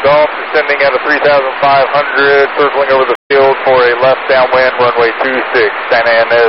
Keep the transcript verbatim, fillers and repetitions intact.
Golf descending at a three thousand five hundred, circling over the field for a left downwind, runway two six, Santa Ana